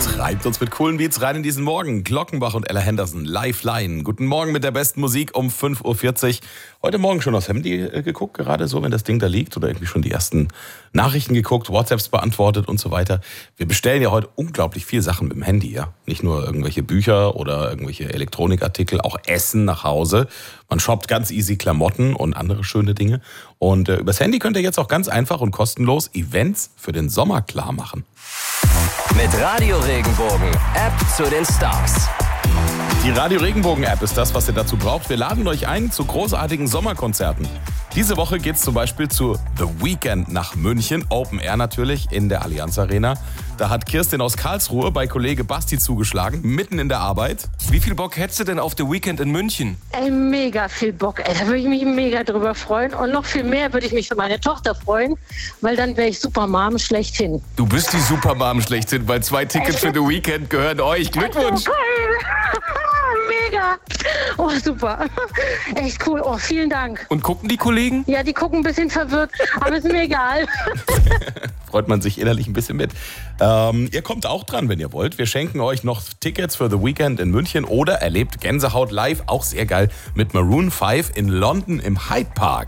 Treibt uns mit coolen Beats rein in diesen Morgen. Glockenbach und Ella Henderson, Lifeline. Guten Morgen mit der besten Musik um 5.40 Uhr. Heute Morgen schon aufs Handy geguckt, gerade so, wenn das Ding da liegt. Oder irgendwie schon die ersten Nachrichten geguckt, WhatsApps beantwortet und so weiter. Wir bestellen ja heute unglaublich viel Sachen mit dem Handy, ja. Nicht nur irgendwelche Bücher oder irgendwelche Elektronikartikel, auch Essen nach Hause. Man shoppt ganz easy Klamotten und andere schöne Dinge. Und übers Handy könnt ihr jetzt auch ganz einfach und kostenlos Events für den Sommer klar machen. Mit Radio Regenbogen, App zu den Stars. Die Radio Regenbogen App ist das, was ihr dazu braucht. Wir laden euch ein zu großartigen Sommerkonzerten. Diese Woche geht es zum Beispiel zu The Weeknd nach München, Open Air natürlich in der Allianz Arena. Da hat Kirstin aus Karlsruhe bei Kollege Basti zugeschlagen, mitten in der Arbeit. Wie viel Bock hättest du denn auf The Weeknd in München? Ey, mega viel Bock, ey. Da würde ich mich mega drüber freuen. Und noch viel mehr würde ich mich für meine Tochter freuen, weil dann wäre ich Supermom schlechthin. Du bist die Supermom schlechthin, weil 2 Tickets für The Weeknd gehören euch. Glückwunsch! Mega! Oh, super. Echt cool. Oh, vielen Dank. Und gucken die Kollegen? Ja, die gucken ein bisschen verwirrt, aber ist mir egal. Freut man sich innerlich ein bisschen mit. Ihr kommt auch dran, wenn ihr wollt. Wir schenken euch noch Tickets für The Weeknd in München oder erlebt Gänsehaut live, auch sehr geil, mit Maroon 5 in London im Hyde Park.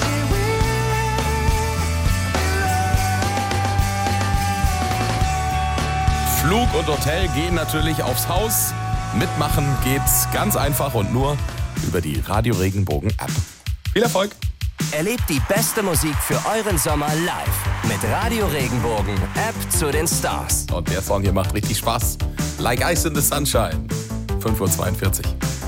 Flug und Hotel gehen natürlich aufs Haus. Mitmachen geht's ganz einfach und nur über die Radio Regenbogen App. Viel Erfolg! Erlebt die beste Musik für euren Sommer live mit Radio Regenbogen, App zu den Stars. Und der Song hier macht richtig Spaß. Like Ice in the Sunshine. 5.42 Uhr.